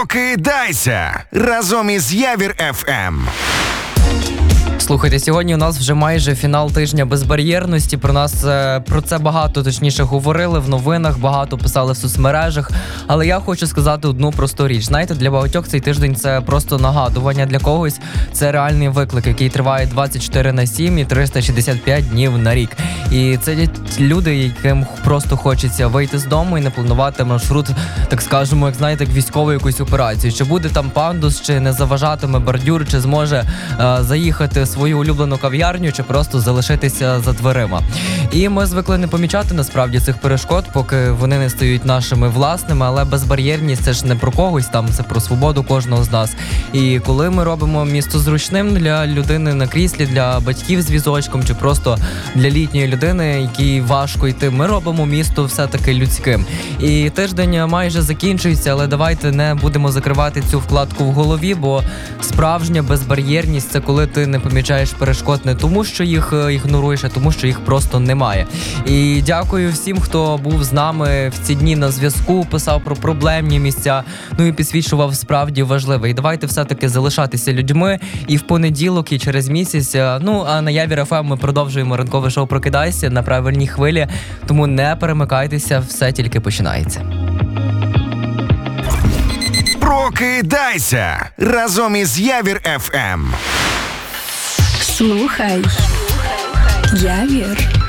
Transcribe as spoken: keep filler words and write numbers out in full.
Прокидайся разом із Явір еф ем. Слухайте, сьогодні у нас вже майже фінал тижня безбар'єрності. Про нас про це багато, точніше, говорили в новинах, багато писали в соцмережах. Але я хочу сказати одну просту річ. Знаєте, для багатьох цей тиждень це просто нагадування, для когось це реальний виклик, який триває двадцять чотири на сім і триста шістдесят п'ять днів на рік. І це люди, яким просто хочеться вийти з дому і не планувати маршрут, так скажемо, як знаєте, як військову якусь операцію. Чи буде там пандус, чи не заважатиме бордюр, чи зможе е, заїхати свою улюблену кав'ярню, чи просто залишитися за дверима. І ми звикли не помічати насправді цих перешкод, поки вони не стають нашими власними, але безбар'єрність це ж не про когось там, це про свободу кожного з нас. І коли ми робимо місто зручним для людини на кріслі, для батьків з візочком, чи просто для літньої людини, якій важко йти, ми робимо місто все-таки людським. І тиждень майже закінчується, але давайте не будемо закривати цю вкладку в голові, бо справжня безбар'єрність – це коли ти не помічаєш перешкод не тому, що їх ігноруєш, а тому, що їх просто немає. І дякую всім, хто був з нами в ці дні на зв'язку, писав про проблемні місця, ну і підсвічував справді важливе. І давайте все-таки залишатися людьми і в понеділок, і через місяць. Ну, а на Явір еф ем ми продовжуємо ранкове шоу «Прокидайся» на правильній хвилі, тому не перемикайтеся, все тільки починається. Прокидайся разом із Явір еф ем. Слухай Явір.